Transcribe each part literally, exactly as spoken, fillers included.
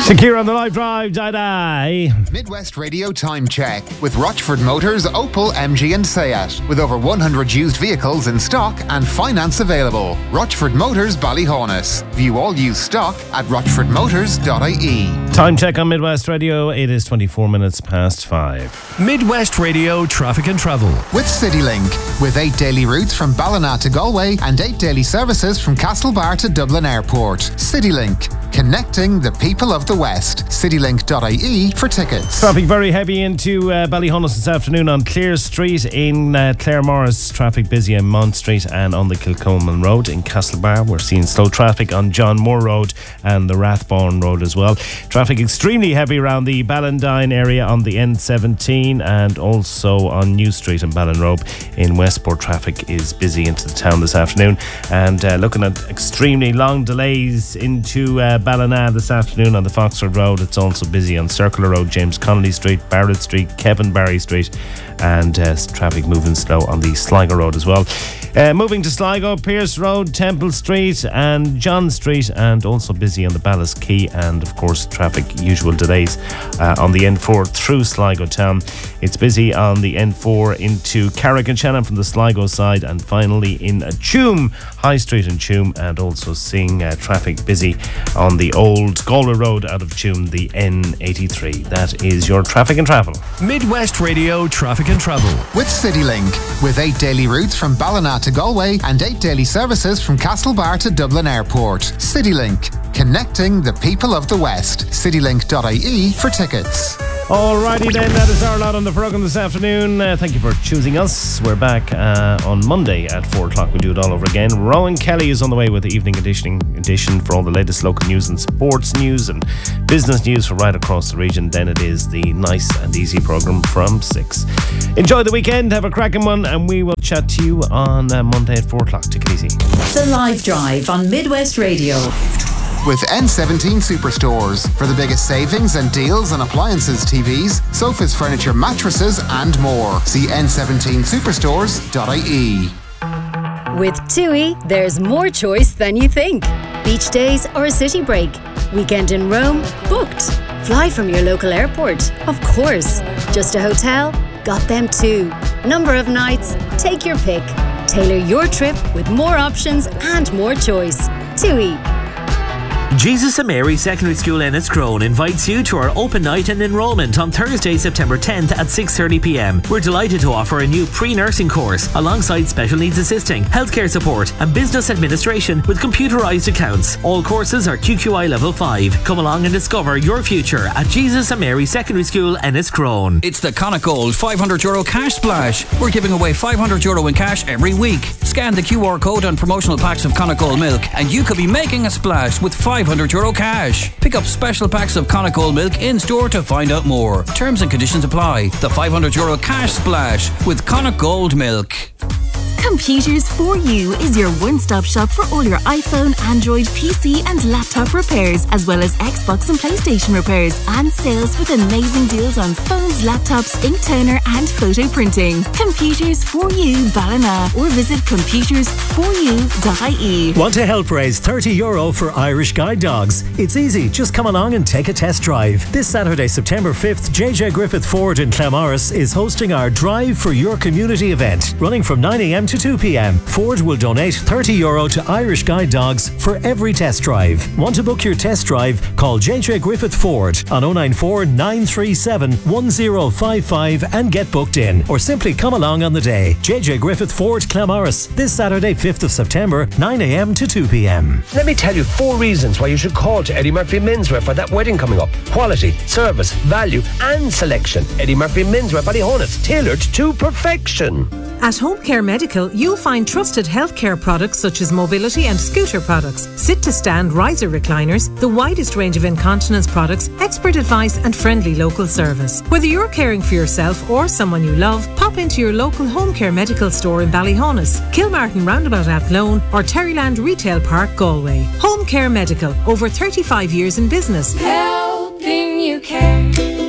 Shakira on the live drive, die-die. Midwest Radio Time Check with Rochford Motors, Opel, M G and Seat. With over one hundred used vehicles in stock and finance available. Rochford Motors, Ballyhonus. View all used stock at rochford motors dot I E. Time check on Midwest Radio. It is twenty-four minutes past five. Midwest Radio Traffic and Travel. With CityLink. With eight daily routes from Ballina to Galway and eight daily services from Castlebar to Dublin Airport. CityLink. Connecting the people of the West. citylink dot I E for tickets. Traffic very heavy into uh, Ballyhonus this afternoon on Clare Street in uh, Claremorris. Traffic busy on Mount Street and on the Kilcoman Road. In Castlebar, we're seeing slow traffic on John Moore Road and the Rathbone Road as well. Traffic extremely heavy around the Ballandine area on the N seventeen and also on New Street and Ballinrobe in Westport. Traffic is busy into the town this afternoon, and uh, looking at extremely long delays into uh, Ballina this afternoon on the Foxford Road. It's also busy on Circular Road, James Connolly Street, Barrett Street, Kevin Barry Street, and uh, traffic moving slow on the Sligo Road as well. Uh, moving to Sligo, Pierce Road, Temple Street and John Street, and also busy on the Ballas Quay, and of course traffic usual delays uh, on the N four through Sligo town. It's busy on the N four into Carrick-on-Shannon from the Sligo side, and finally in uh, Tuam, High Street in Tuam, and also seeing uh, traffic busy on the old Galway Road out of Tuam, the N eighty-three. That is your Traffic and Travel. Midwest Radio Traffic and Travel. With CityLink. With eight daily routes from Ballina to Galway and eight daily services from Castlebar to Dublin Airport. CityLink. Connecting the people of the West. citylink dot I E for tickets. Alrighty then, that is our lot on the programme this afternoon. Uh, thank you for choosing us. We're back uh, on Monday at four o'clock. We'll do it all over again. Rowan Kelly is on the way with the evening edition, edition for all the latest local news and sports news and business news from right across the region. Then it is the nice and easy programme from six. Enjoy the weekend, have a cracking one, and we will chat to you on uh, Monday at four o'clock. Take it easy. The Live Drive on Midwest Radio. With N seventeen Superstores. For the biggest savings and deals on appliances, T Vs, sofas, furniture, mattresses and more. See N seventeen superstores dot I E. With TUI, there's more choice than you think. Beach days or a city break. Weekend in Rome? Booked. Fly from your local airport? Of course. Just a hotel? Got them too. Number of nights? Take your pick. Tailor your trip with more options and more choice. TUI. Jesus and Mary Secondary School Enniscrone invites you to our open night and enrolment on Thursday, September tenth at six thirty p m. We're delighted to offer a new pre-nursing course alongside special needs assisting, healthcare support and business administration with computerised accounts. All courses are Q Q I level five. Come along and discover your future at Jesus and Mary Secondary School Enniscrone. It's the Connacht Gold five hundred euro cash splash. We're giving away five hundred euro in cash every week. Scan the Q R code on promotional packs of Connacht Gold milk and you could be making a splash with five hundred euro cash. Pick up special packs of Connacht Gold milk in store to find out more. Terms and conditions apply. The five hundred euro cash splash with Connacht Gold milk. Computers for You is your one-stop shop for all your iPhone, Android, P C and laptop repairs, as well as Xbox and PlayStation repairs and sales with amazing deals on phones, laptops, ink toner and photo printing. Computers for You Ballina, or visit computers for you dot I E. Want to help raise thirty euro for Irish Guide Dogs? It's easy, just come along and take a test drive. This Saturday, September fifth, J J Griffith Ford in Claremorris is hosting our Drive for Your Community event, running from nine a m to two p m. Ford will donate thirty euro to Irish Guide Dogs for every test drive. Want to book your test drive? Call J J Griffith Ford on oh nine four, nine three seven, one oh five five and get booked in, or simply come along on the day. J J Griffith Ford, Claremorris, this Saturday, fifth of September, nine a m to two p m. Let me tell you four reasons why you should call to Eddie Murphy Menswear for that wedding coming up. Quality, service, value and selection. Eddie Murphy Menswear, Ballyhonus, tailored to perfection. At Home Care Medical, you'll find trusted healthcare products such as mobility and scooter products, sit-to-stand riser recliners, the widest range of incontinence products, expert advice and friendly local service. Whether you're caring for yourself or someone you love, pop into your local Home Care Medical store in Ballyhonus, Kilmartin Roundabout Athlone or Terryland Retail Park, Galway. Home Care Medical, over thirty-five years in business. Helping you care.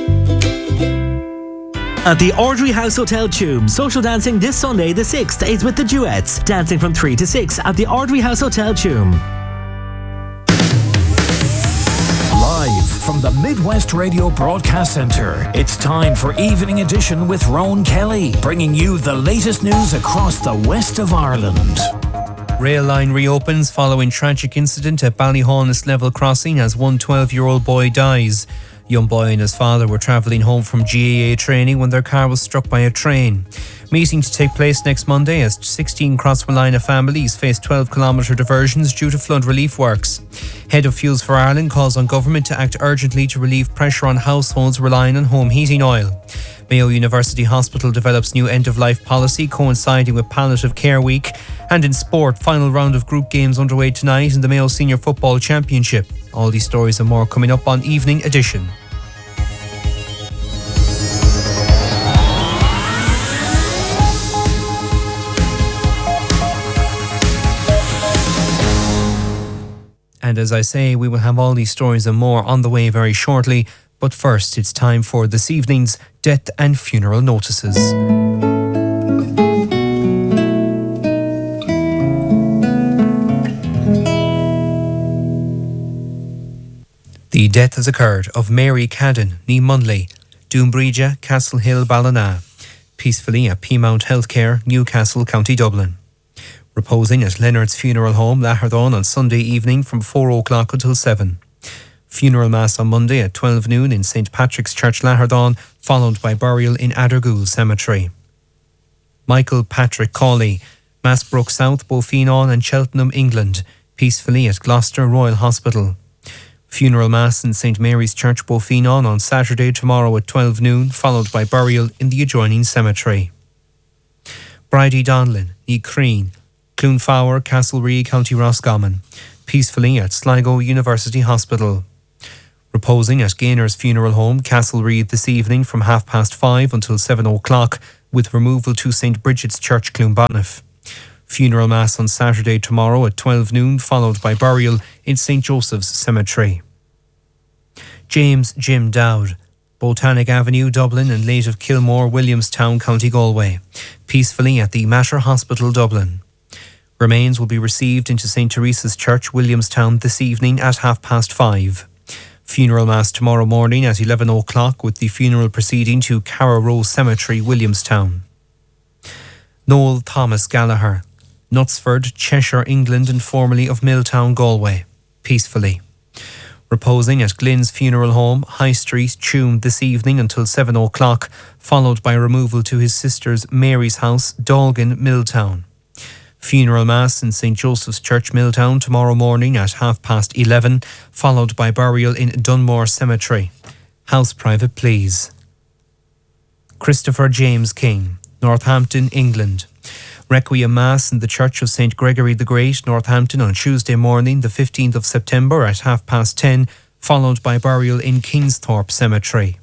At the Ardry House Hotel Tuam, social dancing this Sunday the sixth is with the Duets, dancing from three to six at the Ardry House Hotel Tuam. Live From the Midwest Radio Broadcast Centre, it's time for Evening Edition with Rowan Kelly, bringing you the latest news across the west of Ireland. Rail line reopens following tragic incident at Ballyhaunis level crossing as one twelve-year-old boy dies. Young boy and his father were travelling home from G A A training when their car was struck by a train. Meeting to take place next Monday as sixteen Crosswellina families face twelve kilometre diversions due to flood relief works. Head of Fuels for Ireland calls on government to act urgently to relieve pressure on households relying on home heating oil. Mayo University Hospital develops new end-of-life policy coinciding with Palliative Care Week. And in sport, final round of group games underway tonight in the Mayo Senior Football Championship. All these stories and more coming up on Evening Edition. And as I say, we will have all these stories and more on the way very shortly. But first, it's time for this evening's death and funeral notices. The death has occurred of Mary Cadden, ní Munley, Doombreja, Castle Hill, Ballina, peacefully at Peamount Healthcare, Newcastle, County Dublin. Reposing at Leonard's Funeral Home, Lahardon, on Sunday evening from four o'clock until seven. Funeral Mass on Monday at twelve noon in Saint Patrick's Church, Lahardon, followed by burial in Addergoole Cemetery. Michael Patrick Cawley, Massbrook South, Bofeenon and Cheltenham, England, peacefully at Gloucester Royal Hospital. Funeral Mass in Saint Mary's Church, Bofeenon on Saturday tomorrow at twelve noon, followed by burial in the adjoining cemetery. Bridie Donlin, ní Crean, Clonfowler, Castlereagh, County Roscommon, peacefully at Sligo University Hospital. Reposing at Gainer's Funeral Home, Castlereagh this evening from half past five until seven o'clock, with removal to Saint Bridget's Church, Clonbonagh. Funeral Mass on Saturday tomorrow at twelve noon, followed by burial in Saint Joseph's Cemetery. James Jim Dowd, Botanic Avenue, Dublin, and late of Kilmore, Williamstown, County Galway, peacefully at the Mater Hospital, Dublin. Remains will be received into Saint Teresa's Church, Williamstown this evening at half past five. Funeral Mass tomorrow morning at eleven o'clock, with the funeral proceeding to Carrow Row Cemetery, Williamstown. Noel Thomas Gallagher, Knutsford, Cheshire, England, and formerly of Milltown, Galway, peacefully. Reposing at Glyn's Funeral Home, High Street, Tuam this evening until seven o'clock, followed by removal to his sister's Mary's house, Dolgan, Milltown. Funeral Mass in Saint Joseph's Church, Milltown tomorrow morning at half past eleven, followed by burial in Dunmore Cemetery. House private, please. Christopher James King, Northampton, England. Requiem Mass in the Church of Saint Gregory the Great, Northampton on Tuesday morning, the fifteenth of September at half past ten, followed by burial in Kingsthorpe Cemetery.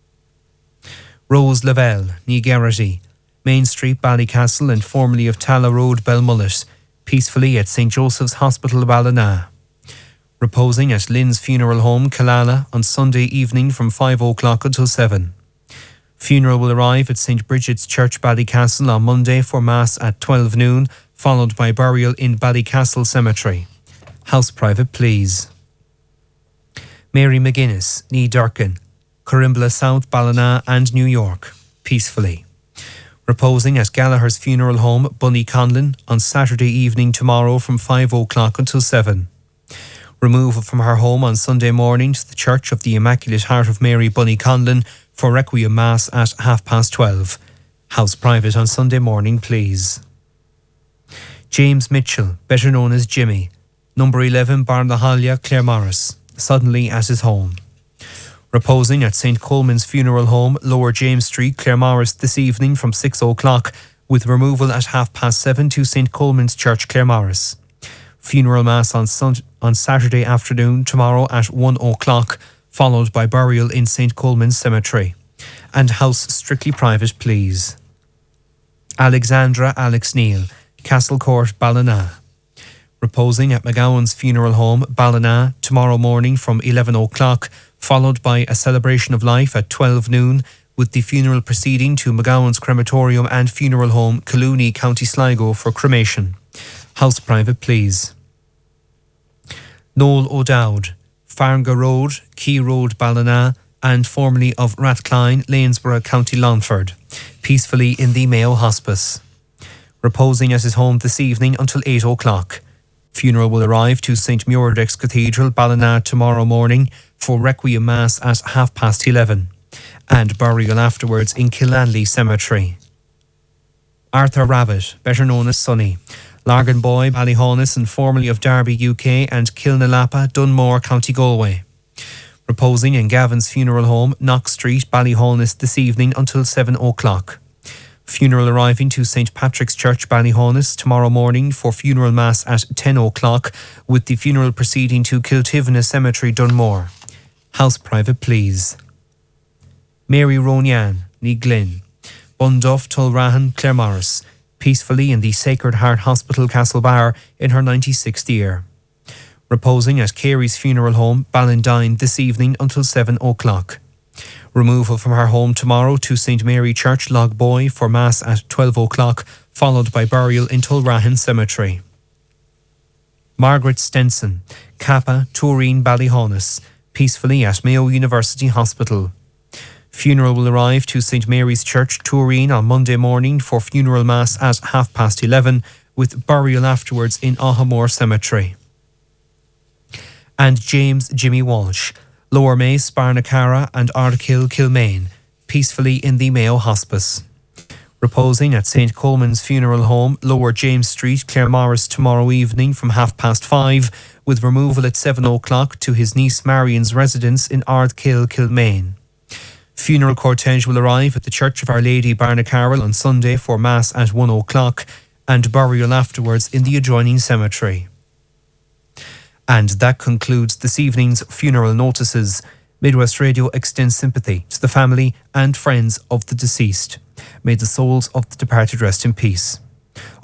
Rose Lavelle, ní Garrity, Main Street, Ballycastle, and formerly of Talla Road, Belmullet, peacefully at Saint Joseph's Hospital, Ballina. Reposing at Lynn's Funeral Home, Killala, on Sunday evening from five o'clock until seven. Funeral will arrive at Saint Bridget's Church, Ballycastle, on Monday for Mass at twelve noon, followed by burial in Ballycastle Cemetery. House private, please. Mary McGuinness, ní Durkin, Corimbla South, Ballina, and New York, peacefully. Reposing at Gallagher's Funeral Home, Bunnyconlin, on Saturday evening tomorrow from five o'clock until seven. Removal from her home on Sunday morning to the Church of the Immaculate Heart of Mary, Bunnyconlin, for Requiem Mass at half past twelve. House private on Sunday morning, please. James Mitchell, better known as Jimmy, number eleven Barnahallia, Claremorris, suddenly at his home. Reposing at Saint Coleman's Funeral Home, Lower James Street, Claremorris this evening from six o'clock, with removal at half past seven to Saint Coleman's Church, Claremorris. Funeral Mass on, sun- on Saturday afternoon tomorrow at one o'clock, followed by burial in Saint Coleman's Cemetery. And house strictly private, please. Alexandra Alex Neal, Castle Court, Ballina. Reposing at McGowan's Funeral Home, Ballina, tomorrow morning from eleven o'clock, followed by a celebration of life at twelve noon, with the funeral proceeding to McGowan's Crematorium and Funeral Home, Collooney, County Sligo, for cremation. House private, please. Noel O'Dowd, Farnga Road, Key Road, Ballina, and formerly of Rathcline, Lanesborough, County Longford, peacefully in the Mayo Hospice. Reposing at his home this evening until eight o'clock. Funeral will arrive to Saint Muirdex Cathedral, Ballina, tomorrow morning for Requiem Mass at half past eleven, and burial afterwards in Killanley Cemetery. Arthur Rabbit, better known as Sonny, Largan Boy, Ballyhonus, and formerly of Derby, U K, and Kilnalapa, Dunmore, County Galway. Reposing in Gavin's funeral home, Knox Street, Ballyhonus, this evening until seven o'clock. Funeral arriving to Saint Patrick's Church, Ballyhonus, tomorrow morning for funeral mass at ten o'clock, with the funeral proceeding to Kiltivna Cemetery, Dunmore. House private, please. Mary Ronyan, ní Glynn, Bunduff, Tulrahan, Claremorris, peacefully in the Sacred Heart Hospital, Castlebar, in her ninety-sixth year. Reposing at Carey's funeral home, Ballandine, this evening until seven o'clock. Removal from her home tomorrow to Saint Mary Church, Logboy, for Mass at twelve o'clock, followed by burial in Tulrahan Cemetery. Margaret Stenson, Kappa, Turin, Ballyhonus, peacefully at Mayo University Hospital. Funeral will arrive to Saint Mary's Church, Turin, on Monday morning for funeral mass at half past eleven, with burial afterwards in Ahamore Cemetery. And James Jimmy Walsh, Lower Mace, Barnacara, and Ardkill, Kilmaine, peacefully in the Mayo Hospice. Reposing at Saint Coleman's Funeral Home, Lower James Street, Claremorris, tomorrow evening from half past five, with removal at seven o'clock to his niece Marion's residence in Ardkill, Kilmaine. Funeral cortege will arrive at the Church of Our Lady, Barnacarroll, on Sunday for Mass at one o'clock, and burial afterwards in the adjoining cemetery. And that concludes this evening's funeral notices. Midwest Radio extends sympathy to the family and friends of the deceased. May the souls of the departed rest in peace.